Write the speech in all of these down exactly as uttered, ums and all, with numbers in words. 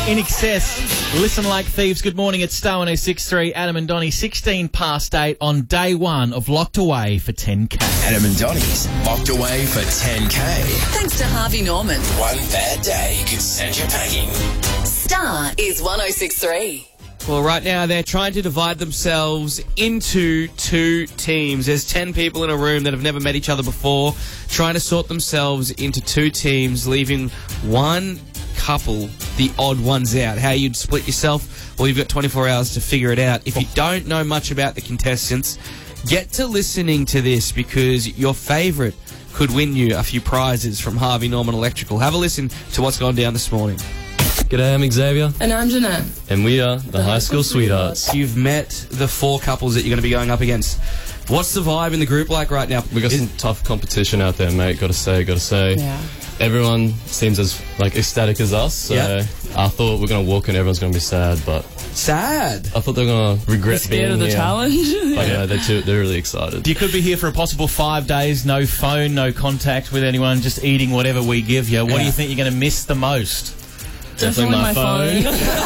In Excess, Listen Like Thieves. Good morning, it's Star one oh six point three. Adam and Donnie, sixteen past eight on day one of Locked Away for ten K. Adam and Donnie's Locked Away for ten K. Thanks to Harvey Norman. One bad day could send you packing. Star is one oh six point three. Well, right now they're trying to divide themselves into two teams. There's ten people in a room that have never met each other before, trying to sort themselves into two teams, leaving one couple, the odd ones out. How you'd split yourself? Well, you've got twenty-four hours to figure it out. If you don't know much about the contestants, get to listening to this because your favourite could win you a few prizes from Harvey Norman Electrical. Have a listen to what's gone down this morning. G'day, I'm Xavier. And I'm Jeanette. And we are the, the High School, School Sweethearts. You've met the four couples that you're going to be going up against. What's the vibe in the group like right now? We got some tough competition out there, mate. Gotta say, gotta say. Yeah. Everyone seems as like ecstatic as us. So yeah. I thought we're gonna walk in, everyone's gonna be sad, but sad. I thought they're gonna regret scared being of the here. challenge. But yeah, they're too, they're really excited. You could be here for a possible five days, no phone, no contact with anyone, just eating whatever we give you. What yeah. do you think you're going to miss the most? Definitely my, my phone.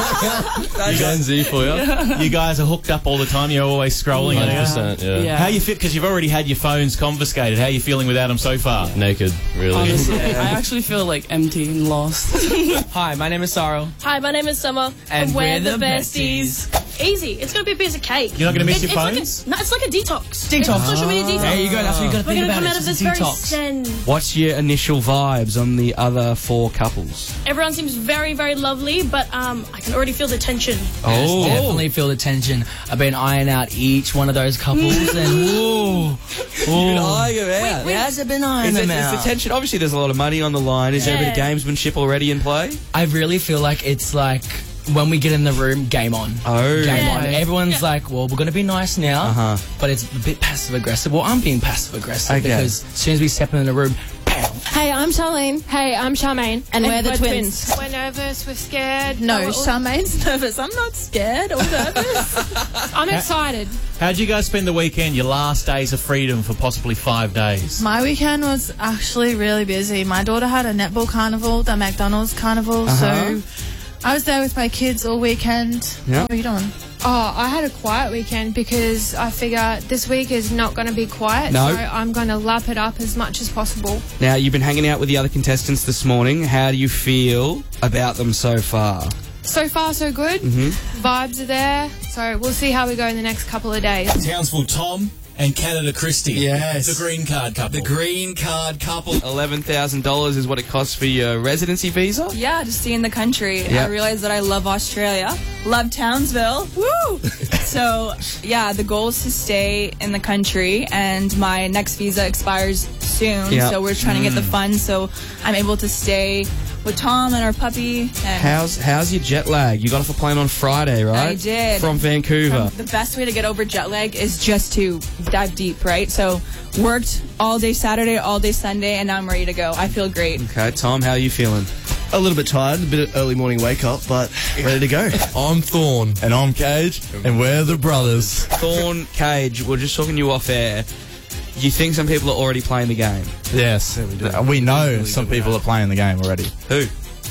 phone. You going Z for you? You guys are hooked up all the time. You're always scrolling. one hundred around. percent, yeah. Yeah. How you feel? Because you've already had your phones confiscated. How are you feeling without them so far? Naked, really. Honestly, I actually feel like empty and lost. Hi, my name is Sarah. Hi, my name is Summer, And we're, we're the the besties. Easy. It's going to be a piece of cake. You're not going to miss It- your it's phones? Like a, no, it's like a detox. Detox. It's a social media detox. There you go, that's what you gotta We're think going to about come it. out of It's this a very detox. zen. What's your initial vibes on the other four couples? Everyone seems very, very lovely, but um, I can already feel the tension. Oh, Definitely feel the tension. I've been eyeing out each one of those couples and ooh, You've been eyeing them out. How's it been eyeing Is, it, them is out? the tension? Obviously, there's a lot of money on the line. Is there a bit of Yeah. gamesmanship already in play? I really feel like it's like when we get in the room, game on. Oh, Game Yeah. on. Everyone's Yeah. like, well, we're going to be nice now, Uh-huh. but it's a bit passive aggressive. Well, I'm being passive aggressive Okay. because as soon as we step in the room, bam. Hey, I'm Charlene. Hey, I'm Charmaine. And we're the twins. We're nervous, we're scared. No, Oh, Charmaine's nervous. I'm not scared or nervous. I'm excited. How'd you guys spend the weekend, your last days of freedom for possibly five days? My weekend was actually really busy. My daughter had a netball carnival, the McDonald's carnival, Uh-huh. so I was there with my kids all weekend. Yeah. What are you doing? Oh, I had a quiet weekend because I figure this week is not going to be quiet, No. so I'm going to lap it up as much as possible. Now, you've been hanging out with the other contestants this morning. How do you feel about them so far? So far, so good. Mm-hmm. Vibes are there, so we'll see how we go in the next couple of days. Townsville Tom and Canada Christie. Yes. The green card couple. The green card couple. eleven thousand dollars is what it costs for your residency visa? Yeah, to stay in the country. Yeah. I realized that I love Australia, love Townsville. Woo! So, yeah, the goal is to stay in the country, and my next visa expires soon. Yeah. So we're trying to get the funds so I'm able to stay with Tom and our puppy. And How's how's your jet lag? You got off a plane on Friday, right? I did. From Vancouver. the best way to get over jet lag is just to dive deep, right? So worked all day Saturday, all day Sunday, and now I'm ready to go. I feel great. Okay, Tom, how are you feeling? A little bit tired, a bit of early morning wake up, but ready to go. I'm Thorn. And I'm Cage. And we're the brothers. Thorn, Cage, we're just talking to you off air. You think some people are already playing the game? Yes. Yeah, we, we do. know Really some do, people yeah. are playing the game already. Who?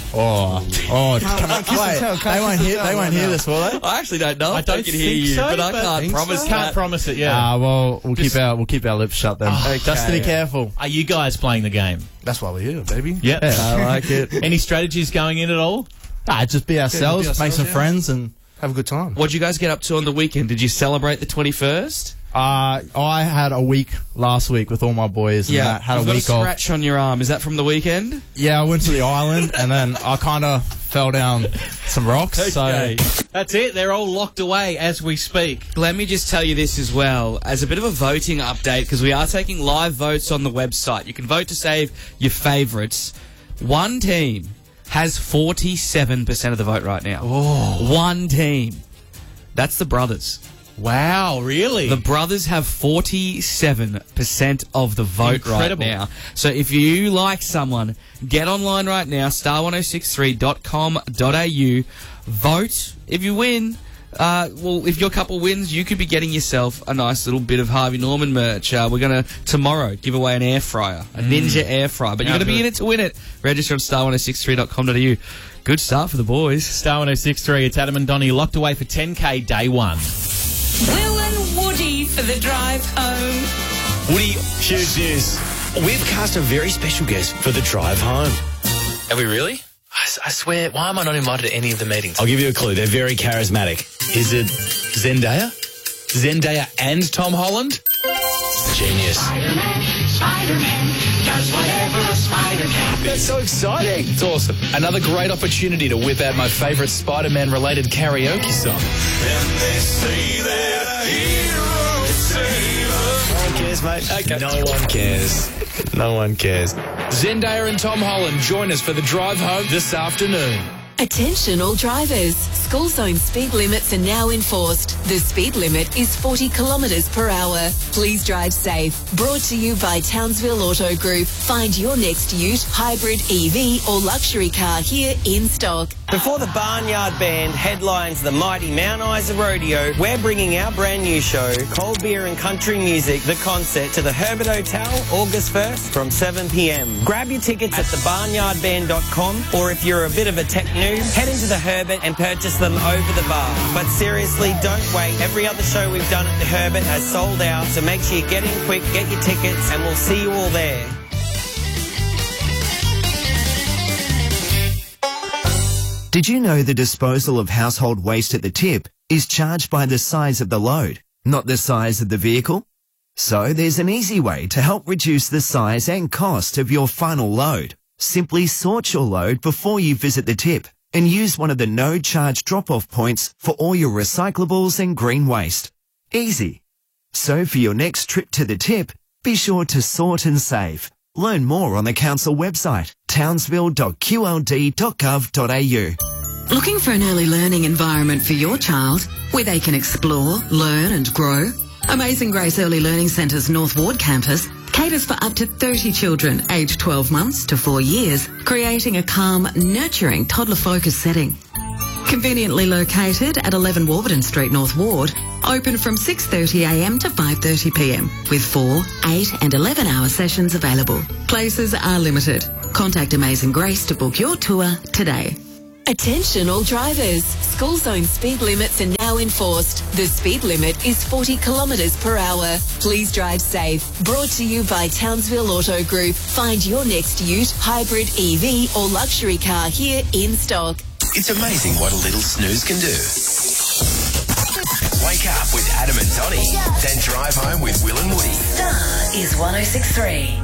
Oh. Oh. Come on, wait. They won't hear, they won't hear this, will they? I actually don't know. I if don't they can think hear you, so, but I but can't think promise so. that. Can't promise it, yeah. Ah, well, we'll Just- keep our we'll keep our lips shut then. Oh, Just to be okay. careful. Are you guys playing the game? That's why we're here, baby. Yep. I like it. Any strategies going in at all? Ah, just be ourselves, ourselves, make some yeah. friends, and Have a good time. What'd you guys get up to on the weekend? Did you celebrate the twenty-first? uh, I had a week last week with all my boys. And that, had You've a got week a off. scratch on your arm. Is that from the weekend? Yeah, I went to the island and then I kind of fell down some rocks. Okay. So That's it. They're all locked away as we speak. Let me just tell you this as well, as a bit of a voting update, because we are taking live votes on the website. You can vote to save your favourites. One team has forty-seven percent of the vote right now. Oh. One team. That's the Brothers. Wow, really? The Brothers have forty-seven percent of the vote Incredible. right now. So if you like someone, get online right now, star one oh six three dot com dot a u. Vote. If you win, Uh, well, if your couple wins, you could be getting yourself a nice little bit of Harvey Norman merch. Uh, we're going to, tomorrow, give away an air fryer, a Ninja air fryer. But Yeah, you've got to be good. in it to win it. Register on star one oh six three dot com dot a u. Good start for the boys. Star one oh six three, it's Adam and Donnie locked away for ten K day one. Will and Woody for the drive home. Woody, huge news. We've cast a very special guest for the drive home. Have we really? I, s- I swear, why am I not invited to any of the meetings? I'll give you a clue. They're very charismatic. Is it Zendaya? Zendaya and Tom Holland? Genius. Spider-Man, Spider-Man, does whatever a spider can. That's so exciting. It's awesome. Another great opportunity to whip out my favourite Spider-Man related karaoke song. And they say they're heroes save us. No one cares, mate. Okay. No one cares. No one cares. Zendaya and Tom Holland join us for the drive home this afternoon. Attention all drivers. School zone speed limits are now enforced. The speed limit is forty kilometres per hour. Please drive safe. Brought to you by Townsville Auto Group. Find your next ute, hybrid, E V or luxury car here in stock. Before the Barnyard Band headlines the mighty Mount Isa Rodeo, we're bringing our brand new show, Cold Beer and Country Music, The Concert, to the Herbert Hotel August first from seven p m. Grab your tickets at the barnyard band dot com, or if you're a bit of a tech noob, head into the Herbert and purchase them over the bar. But seriously, don't wait. Every other show we've done at the Herbert has sold out, so make sure you get in quick, get your tickets, and we'll see you all there. Did you know the disposal of household waste at the tip is charged by the size of the load, not the size of the vehicle? So there's an easy way to help reduce the size and cost of your final load. Simply sort your load before you visit the tip and use one of the no-charge drop-off points for all your recyclables and green waste. Easy. So for your next trip to the tip, be sure to sort and save. Learn more on the council website, townsville dot q l d dot gov dot a u. Looking for an early learning environment for your child where they can explore, learn and grow? Amazing Grace Early Learning Centre's North Ward campus caters for up to thirty children aged twelve months to four years, creating a calm, nurturing, toddler-focused setting. Conveniently located at eleven Warburton Street, North Ward, open from six thirty a m to five thirty p m with four, eight and eleven hour sessions available. Places are limited. Contact Amazing Grace to book your tour today. Attention all drivers. School zone speed limits are now enforced. The speed limit is forty kilometres per hour. Please drive safe. Brought to you by Townsville Auto Group. Find your next ute, hybrid, E V or luxury car here in stock. It's amazing what a little snooze can do. Wake up with Adam and Donnie, then drive home with Will and Woody. Star is one oh six three.